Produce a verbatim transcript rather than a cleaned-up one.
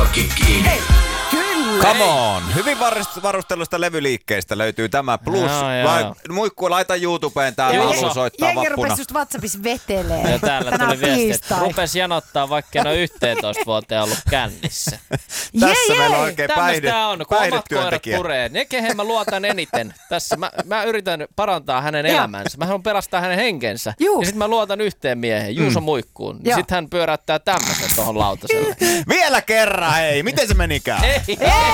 kiinni. Ei. Kyllä. Come on. Hyvin varustellusta levyliikkeestä löytyy tämä. Plus, Joo, joo, vai, joo. muikku, laita YouTubeen tää laulu soittaa Jengi vappuna. rupesi just WhatsAppissa vetelee. Ja täällä Tänään tuli viesti, että tiistai. rupes janottaa, vaikka en ole yhteentoista vuoteen ollut kännissä. Tässä Jee, meillä on jee. oikein päihde, Tämmöistä on, kun omat koirat päihdetyöntekijä. puree. Ne, kehen mä luotan eniten. Tässä mä, mä yritän parantaa hänen Joo. elämänsä. Mä haluan pelastaa hänen henkensä. Juu. Ja sit mä luotan yhteen miehen, Juuso Mm. Muikkuun. Joo. Sit hän pyöräyttää tämmöisen tohon lautaselle. Vielä kerran, hei. Miten se menikään? Ei, Ei,